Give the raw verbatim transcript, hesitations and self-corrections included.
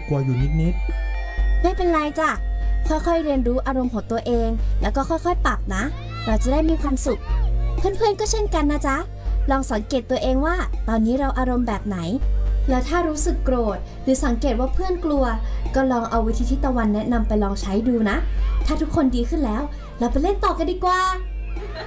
ลัวๆอยู่นิดๆไม่เป็นไรจ้ะค่อยๆเรียนรู้อารมณ์ของตัวเองแล้วก็ค่อยๆปรับนะเราจะได้มีความสุขเพื่อนๆก็เช่นกันนะจ๊ะลองสังเกตตัวเองว่าตอนนี้เราอารมณ์แบบไหนแล้วถ้ารู้สึกโกรธหรือสังเกตว่าเพื่อนกลัวก็ลองเอาวิธีที่ตะวันแนะนำไปลองใช้ดูนะถ้าทุกคนดีขึ้นแล้วเราไปเล่นต่อกันดีกว่า